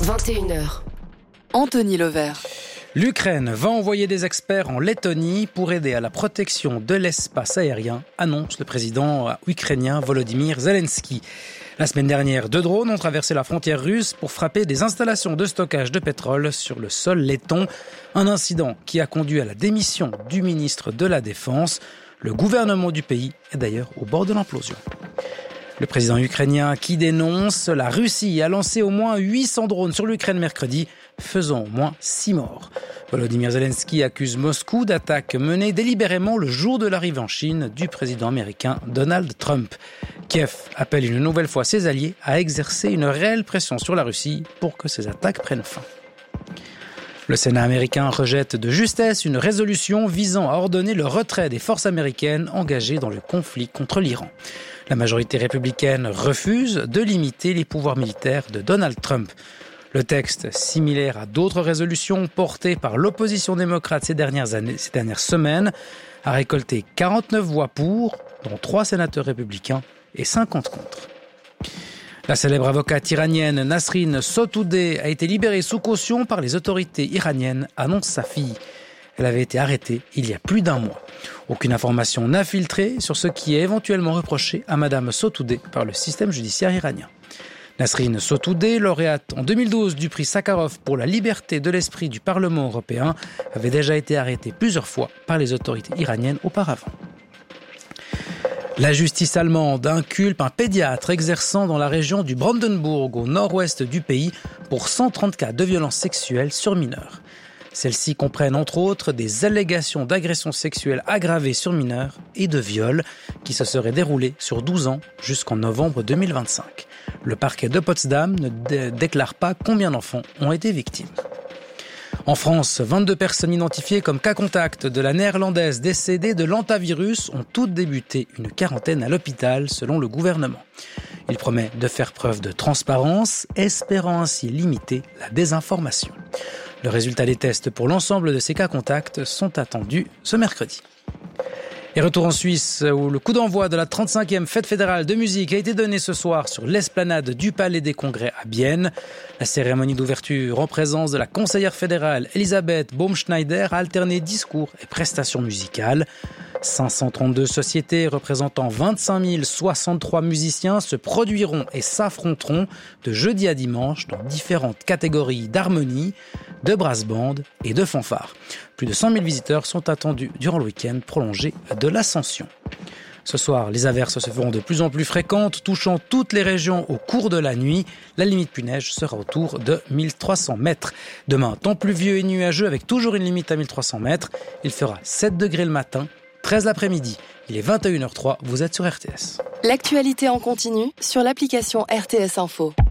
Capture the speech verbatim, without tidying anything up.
vingt et une heures. Anthony Levert. L'Ukraine va envoyer des experts en Lettonie pour aider à la protection de l'espace aérien, annonce le président ukrainien Volodymyr Zelensky. La semaine dernière, deux drones ont traversé la frontière russe pour frapper des installations de stockage de pétrole sur le sol letton. Un incident qui a conduit à la démission du ministre de la Défense. Le gouvernement du pays est d'ailleurs au bord de l'implosion. Le président ukrainien qui dénonce, la Russie a lancé au moins huit cents drones sur l'Ukraine mercredi, faisant au moins six morts. Volodymyr Zelensky accuse Moscou d'attaques menées délibérément le jour de l'arrivée en Chine du président américain Donald Trump. Kiev appelle une nouvelle fois ses alliés à exercer une réelle pression sur la Russie pour que ces attaques prennent fin. Le Sénat américain rejette de justesse une résolution visant à ordonner le retrait des forces américaines engagées dans le conflit contre l'Iran. La majorité républicaine refuse de limiter les pouvoirs militaires de Donald Trump. Le texte, similaire à d'autres résolutions portées par l'opposition démocrate ces dernières années, ces dernières semaines, a récolté quarante-neuf voix pour, dont trois sénateurs républicains et cinquante contre. La célèbre avocate iranienne Nasrin Sotoudeh a été libérée sous caution par les autorités iraniennes, annonce sa fille. Elle avait été arrêtée il y a plus d'un mois. Aucune information n'a filtré sur ce qui est éventuellement reproché à Madame Sotoudeh par le système judiciaire iranien. Nasrin Sotoudeh, lauréate en deux mille douze du prix Sakharov pour la liberté de l'esprit du Parlement européen, avait déjà été arrêtée plusieurs fois par les autorités iraniennes auparavant. La justice allemande inculpe un pédiatre exerçant dans la région du Brandenburg au nord-ouest du pays pour cent trente cas de violences sexuelles sur mineurs. Celles-ci comprennent entre autres des allégations d'agressions sexuelles aggravées sur mineurs et de viols qui se seraient déroulés sur douze ans jusqu'en novembre deux mille vingt-cinq. Le parquet de Potsdam ne dé- déclare pas combien d'enfants ont été victimes. En France, vingt-deux personnes identifiées comme cas contact de la néerlandaise décédée de l'hantavirus ont toutes débuté une quarantaine à l'hôpital selon le gouvernement. Il promet de faire preuve de transparence, espérant ainsi limiter la désinformation. Le résultat des tests pour l'ensemble de ces cas contacts sont attendus ce mercredi. Et retour en Suisse, où le coup d'envoi de la trente-cinquième fête fédérale de musique a été donné ce soir sur l'esplanade du Palais des Congrès à Bienne. La cérémonie d'ouverture en présence de la conseillère fédérale Elisabeth Baumschneider a alterné discours et prestations musicales. cinq cent trente-deux sociétés représentant vingt-cinq mille soixante-trois musiciens se produiront et s'affronteront de jeudi à dimanche dans différentes catégories d'harmonie, de brass band et de fanfare. Plus de cent mille visiteurs sont attendus durant le week-end prolongé de l'Ascension. Ce soir, les averses se feront de plus en plus fréquentes, touchant toutes les régions au cours de la nuit. La limite plus neige sera autour de mille trois cents mètres. Demain, temps pluvieux et nuageux avec toujours une limite à mille trois cents mètres. Il fera sept degrés le matin, treize l'après-midi. Il est vingt et une heures zéro trois, vous êtes sur R T S. L'actualité en continu sur l'application R T S Info.